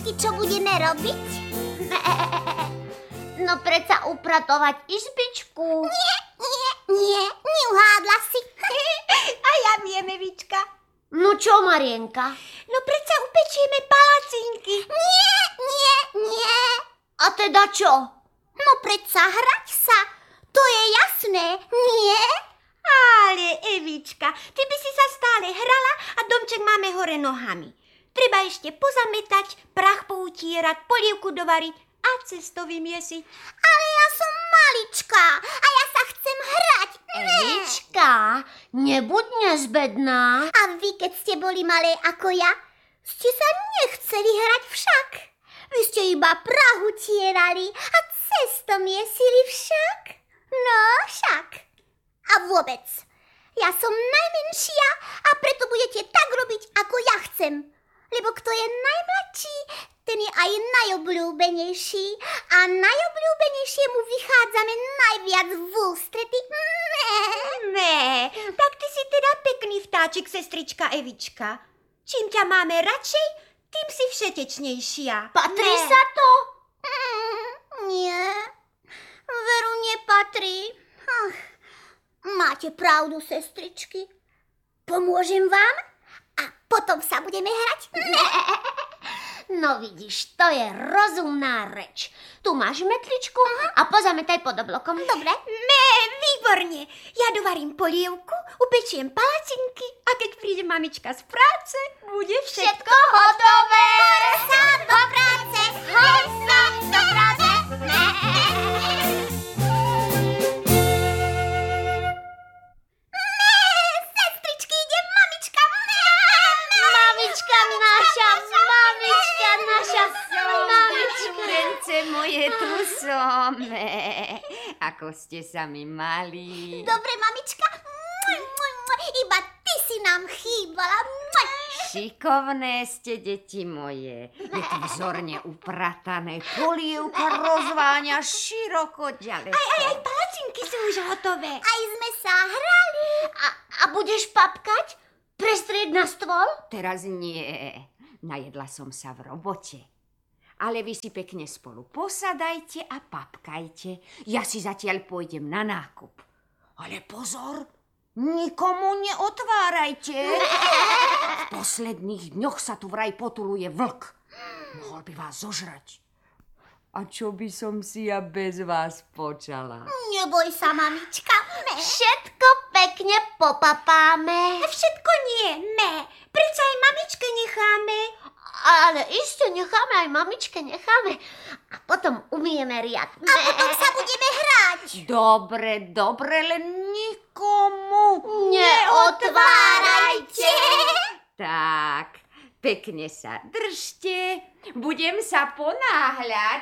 mamičky, čo budeme robiť? No predsa upratovať izbičku. Nie, neuhádla si. A ja viem, Evička. No čo, Marienka? No predsa upečieme palacinky. Nie. A teda čo? No predsa hrať sa, to je jasné, nie? Ale Evička, ty by si sa stále hrala a domček máme hore nohami. Treba ešte pozametať, prach poutierať, polievku dovariť a cesto vymiesiť. Ale ja som maličká a ja sa chcem hrať. Evička, nebuď nezbedná. A vy, keď ste boli malé ako ja, ste sa nechceli hrať však. Vy ste iba prahu tierali a cesto miesili však. No však. A vôbec, ja som najmenšia a preto budete tak robiť, ako ja chcem. Lebo kto je najmladší, ten je aj najobľúbenejší a najobľúbenejšiemu vychádzame najviac v ústrety. Tak ty si teda pekný vtáčik, sestrička Evička. Čím ťa máme radšej, tým si všetečnejšia. Patrí sa to? Nie, veru nepatrí. Máte pravdu, sestričky. Pomôžem vám a potom sa budeme hrať. No vidíš, to je rozumná reč. Tu máš metličku a pozametaj pod oblokom. Dobre. Výborne. Ja dovarím polievku, upečiem palacinky a keď príde mamička z práce, bude všetko hotové. Sa do práce. Sa do práce. Sestričky, ide mamička. Mamička naša. Kurence moje, tu som. Ako ste sa mi mali. Dobre, mamička. Iba ty si nám chýbala. Šikovné ste, deti moje. Je tu vzorne upratané. Polievka rozváňa široko ďaleko. Aj palacinky sú už hotové. Aj sme sa hrali. A budeš papkať? Prestrieť na stôl? Teraz nie. Najedla som sa v robote. Ale vy si pekne spolu posadajte a papkajte. Ja si zatiaľ pôjdem na nákup. Ale pozor, nikomu neotvárajte. V posledných dňoch sa tu vraj potuluje vlk. Mohol by vás zožrať. A čo by som si ja bez vás počala? Neboj sa, mamička. Všetko pekne popapáme. Všetko nie, Prečo aj mamičke necháme? Ale iste necháme, aj mamičke necháme. A potom umieme riad. A potom sa budeme hrať. Dobre, len nikomu Neotvárajte. Tak, pekne sa držte. Budem sa ponáhľať.